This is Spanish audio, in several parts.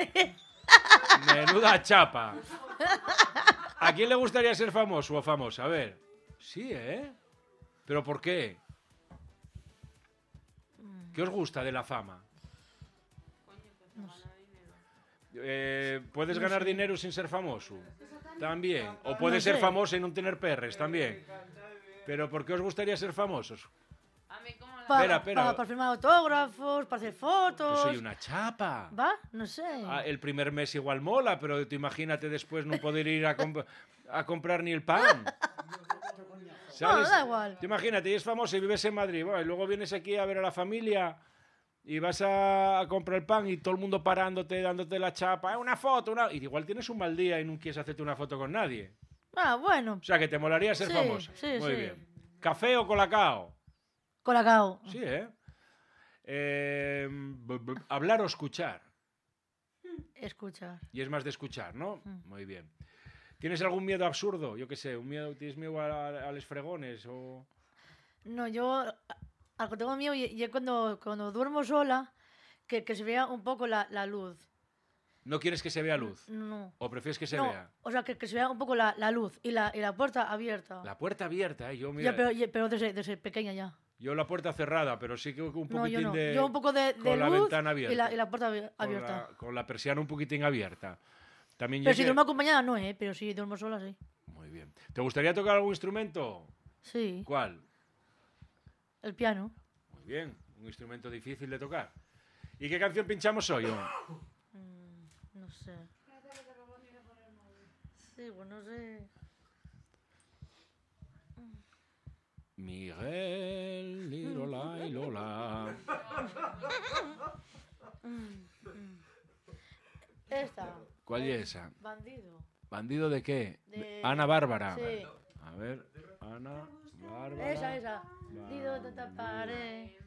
Menuda chapa. ¿A quién le gustaría ser famoso o famosa? A ver. Sí, ¿eh? ¿Pero por qué? ¿Qué os gusta de la fama? ¿Puedes ganar dinero sin ser famoso? También. O puedes ser famoso y no tener perres, también. ¿Pero por qué os gustaría ser famosos? Para firmar autógrafos, para hacer fotos. Yo soy una chapa. ¿Va? No sé. El primer mes igual mola, pero tú imagínate después no poder ir a comprar ni el pan. ¿Sabes? No, da igual. Tú imagínate, y es famoso y vives en Madrid, bueno, y luego vienes aquí a ver a la familia y vas a comprar el pan y todo el mundo parándote, dándote la chapa, una foto, y igual tienes un mal día y no quieres hacerte una foto con nadie. Bueno. O sea, que te molaría ser famoso. Sí, Muy sí. bien. ¿Café o colacao? Colacao. Sí, ¿eh? Hablar o escuchar. Escuchar. Y es más de escuchar, ¿no? Muy bien. ¿Tienes algún miedo absurdo? Yo qué sé, ¿tienes miedo a los fregones? O... No, yo al que tengo miedo y cuando duermo sola, que se vea un poco la luz. ¿No quieres que se vea luz? No. ¿O prefieres que se vea? O sea, que se vea un poco la luz y la puerta abierta. La puerta abierta, ¿eh? Yo, mira, pero desde pequeña ya. Yo la puerta cerrada, pero sí que un poquitín yo no. de... Yo un poco de con la luz ventana abierta. y la puerta abierta. Con la persiana un poquitín abierta. También Pero si duermo acompañada no, pero si duermo sola sí. Muy bien. ¿Te gustaría tocar algún instrumento? Sí. ¿Cuál? El piano. Muy bien. Un instrumento difícil de tocar. ¿Y qué canción pinchamos hoy? No sé. Sí, pues no sé. Miguel, Lirola y Lola. Esta. ¿Cuál es esa? Bandido. ¿Bandido de qué? De... Ana Bárbara. Sí. A ver, Ana Bárbara. Esa. Bandido te taparé.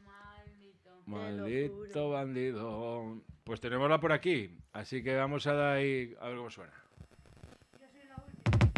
Maldito bandido. Pues tenémosla por aquí. Así que vamos a dar ahí a ver cómo suena.